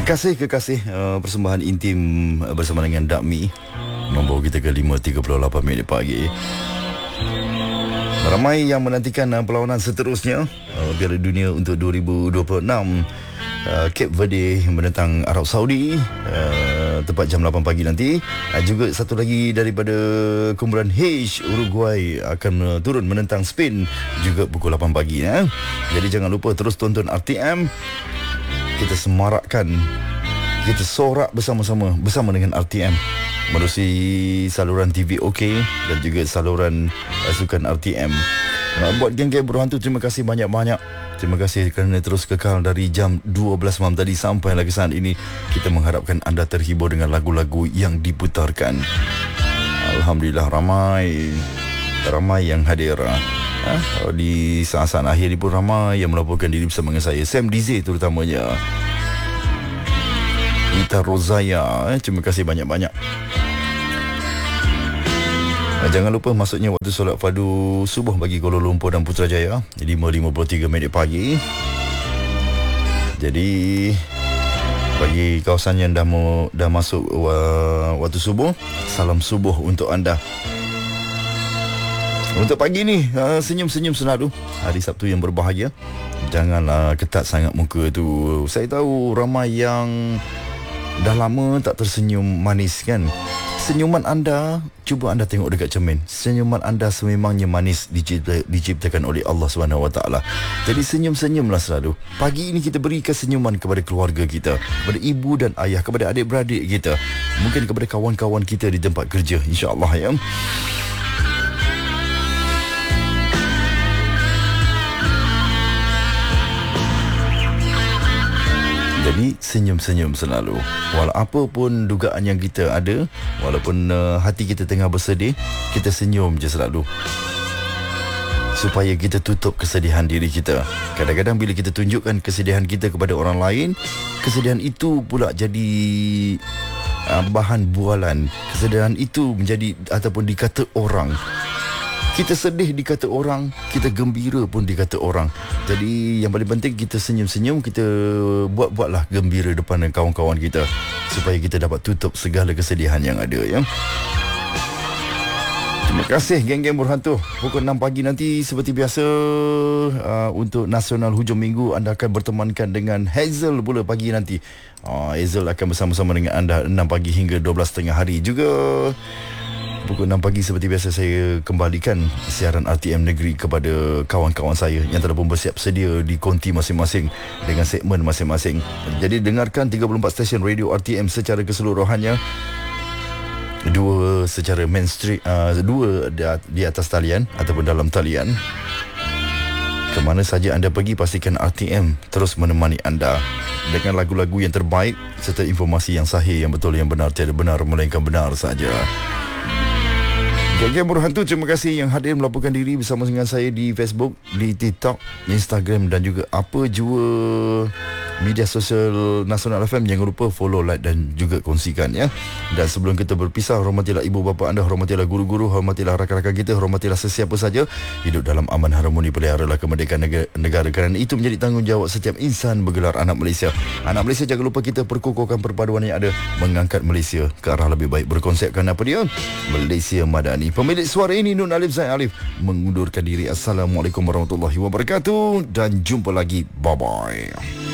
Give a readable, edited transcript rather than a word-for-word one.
Kekasih persembahan intim bersama dengan Dakmi membawa kita ke 5.38 minit pagi. Ramai yang menantikan perlawanan seterusnya Piala Dunia untuk 2026, Cape Verde menentang Arab Saudi tepat jam 8 pagi nanti. Juga satu lagi daripada kumpulan H, Uruguay akan turun menentang Spain juga pukul 8 pagi ya. Jadi jangan lupa terus tonton RTM. Kita semarakkan, kita sorak bersama-sama bersama dengan RTM melalui saluran TV OK dan juga saluran sukan RTM. Buat geng-geng berhantu, terima kasih banyak-banyak. Terima kasih kerana terus kekal dari jam 12 malam tadi sampai lagi saat ini. Kita mengharapkan anda terhibur dengan lagu-lagu yang diputarkan. Alhamdulillah ramai yang hadir. Di saat-saat akhir ini pun ramai yang melaporkan diri bersama dengan saya, Sam Dize terutamanya, Ita Rozaya. Terima kasih banyak-banyak. Jangan lupa masuknya waktu solat fardu subuh bagi Kuala Lumpur dan Putrajaya 5.53 minit pagi. Jadi bagi kawasan yang dah masuk waktu subuh, salam subuh untuk anda. Untuk pagi ni, senyum-senyum selalu. Hari Sabtu yang berbahagia. Janganlah ketat sangat muka tu. Saya tahu ramai yang dah lama tak tersenyum manis kan. Senyuman anda, cuba anda tengok dekat cermin. Senyuman anda sememangnya manis diciptakan oleh Allah SWT. Jadi senyum-senyumlah selalu. Pagi ini kita berikan senyuman kepada keluarga kita, kepada ibu dan ayah, kepada adik-beradik kita, mungkin kepada kawan-kawan kita di tempat kerja, insya-Allah ya. Jadi senyum-senyum selalu. Walau apa pun dugaan yang kita ada, walaupun hati kita tengah bersedih, kita senyum je selalu, supaya kita tutup kesedihan diri kita. Kadang-kadang bila kita tunjukkan kesedihan kita kepada orang lain, kesedihan itu pula jadi bahan bualan. Kesedihan itu menjadi ataupun dikata orang. Kita sedih dikata orang, kita gembira pun dikata orang. Jadi yang paling penting kita senyum-senyum, kita buat-buatlah gembira depan kawan-kawan kita, supaya kita dapat tutup segala kesedihan yang ada ya. Terima kasih geng-geng berhantu. Pukul 6 pagi nanti seperti biasa, untuk Nasional Hujung Minggu anda akan bertemankan dengan Hazel pula pagi nanti. Hazel akan bersama-sama dengan anda 6 pagi hingga 12.30 hari juga. Pukul 6 pagi seperti biasa saya kembalikan siaran RTM Negeri kepada kawan-kawan saya yang telah pun bersiap sedia di konti masing-masing dengan segmen masing-masing. Jadi dengarkan 34 stesen radio RTM secara keseluruhannya. 2 secara mainstream, 2 di atas talian ataupun dalam talian. Kemana saja anda pergi, pastikan RTM terus menemani anda dengan lagu-lagu yang terbaik serta informasi yang sahih, yang betul, yang benar, tiada benar melainkan benar saja. Geng-geng berhantu, terima kasih yang hadir melaporkan diri bersama dengan saya di Facebook, di TikTok, Instagram dan juga apa jua media sosial Nasional FM. Jangan lupa follow, like dan juga kongsikan ya. Dan sebelum kita berpisah, hormatilah ibu bapa anda, hormatilah guru-guru, hormatilah rakan-rakan kita, hormatilah sesiapa saja. Hidup dalam aman harmoni, peliharalah kemerdekaan negara, kerana itu menjadi tanggungjawab setiap insan bergelar anak Malaysia. Anak Malaysia, jangan lupa kita perkukuhkan perpaduan yang ada, mengangkat Malaysia ke arah lebih baik. Berkonsepkan apa dia? Malaysia Madani. Pemilik suara ini Nun Alif Zain Alif mengundurkan diri. Assalamualaikum warahmatullahi wabarakatuh dan jumpa lagi. Bye-bye.